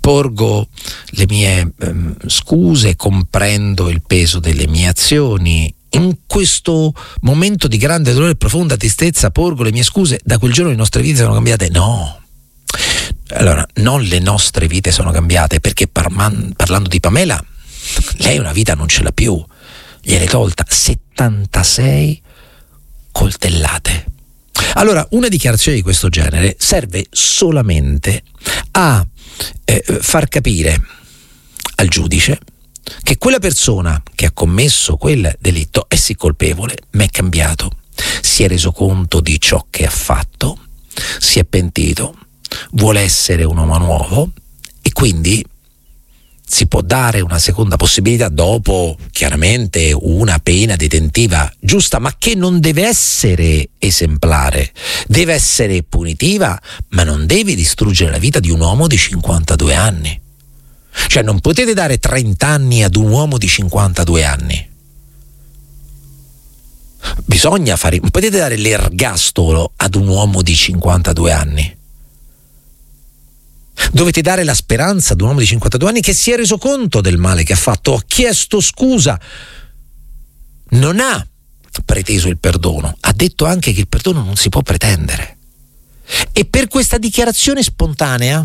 porgo le mie scuse, comprendo il peso delle mie azioni. In questo momento di grande dolore e profonda tristezza porgo le mie scuse. Da quel giorno le nostre vite sono cambiate? No. Allora, non le nostre vite sono cambiate, perché parlando di Pamela, lei una vita non ce l'ha più. Gliel'hai tolta 76 coltellate. Allora, una dichiarazione di questo genere serve solamente a far capire al giudice che quella persona che ha commesso quel delitto è sì colpevole, ma è cambiato, si è reso conto di ciò che ha fatto, si è pentito, vuole essere un uomo nuovo e quindi si può dare una seconda possibilità dopo chiaramente una pena detentiva giusta, ma che non deve essere esemplare, deve essere punitiva, ma non deve distruggere la vita di un uomo di 52 anni. Cioè non potete dare 30 anni ad un uomo di 52 anni. Bisogna fare, non potete dare l'ergastolo ad un uomo di 52 anni. Dovete dare la speranza ad un uomo di 52 anni che si è reso conto del male che ha fatto, ha chiesto scusa, non ha preteso il perdono, ha detto anche che il perdono non si può pretendere. E per questa dichiarazione spontanea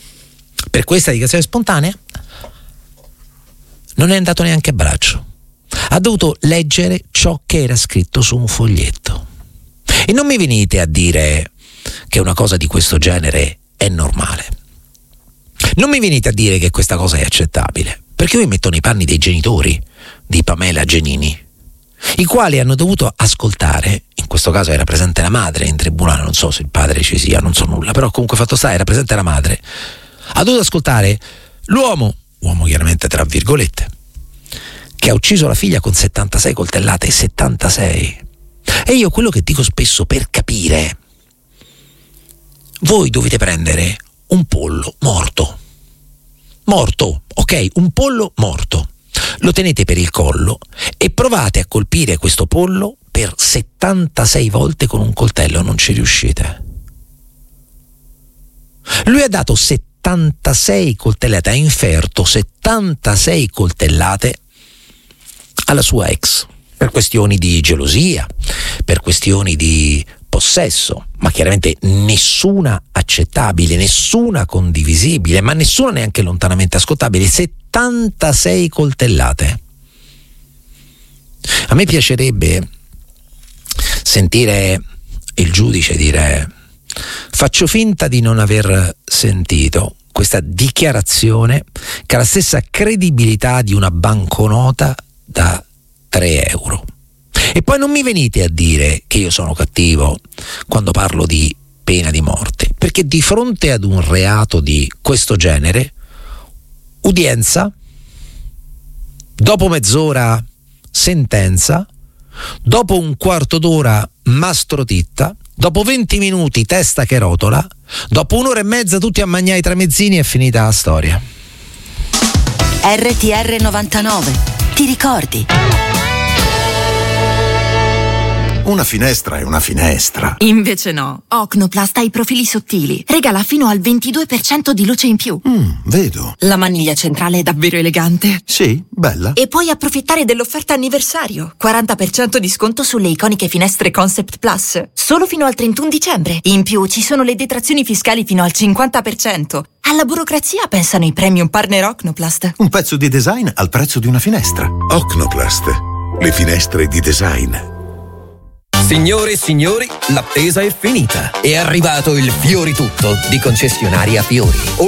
non è andato neanche a braccio. Ha dovuto leggere ciò che era scritto su un foglietto. E non mi venite a dire che una cosa di questo genere è normale. Non mi venite a dire che questa cosa è accettabile, perché io mi metto nei panni dei genitori di Pamela Genini, i quali hanno dovuto ascoltare, in questo caso era presente la madre in tribunale, non so se il padre ci sia, non so nulla, però comunque fatto sta, era presente la madre, ha dovuto ascoltare l'uomo chiaramente tra virgolette, che ha ucciso la figlia con 76 coltellate, 76. E io quello che dico spesso, per capire, voi dovete prendere un pollo morto, ok? Un pollo morto. Lo tenete per il collo e provate a colpire questo pollo per 76 volte con un coltello, non ci riuscite. Lui ha dato 76 coltellate, ha inferto 76 coltellate alla sua ex, per questioni di gelosia, per questioni di possesso, ma chiaramente nessuna accettabile, nessuna condivisibile, ma nessuna neanche lontanamente ascoltabile. 76 coltellate. A me piacerebbe sentire il giudice dire: faccio finta di non aver sentito questa dichiarazione che ha la stessa credibilità di una banconota da 3 euro. E poi non mi venite a dire che io sono cattivo quando parlo di pena di morte, perché di fronte ad un reato di questo genere, udienza, dopo mezz'ora sentenza, dopo un quarto d'ora mastrotitta, dopo 20 minuti testa che rotola, dopo 1 ora e mezza tutti a mangiare i tramezzini, è finita la storia. RTR 99, ti ricordi? Una finestra è una finestra. Invece no. Ocnoplast ha i profili sottili. Regala fino al 22% di luce in più. Vedo. La maniglia centrale è davvero elegante. Sì, bella. E puoi approfittare dell'offerta anniversario. 40% di sconto sulle iconiche finestre Concept Plus. Solo fino al 31 dicembre. In più ci sono le detrazioni fiscali fino al 50%. Alla burocrazia pensano i premium partner Ocnoplast. Un pezzo di design al prezzo di una finestra. Ocnoplast. Le finestre di design. Signore e signori, l'attesa è finita. È arrivato il Fioritutto di Concessionaria Fiori.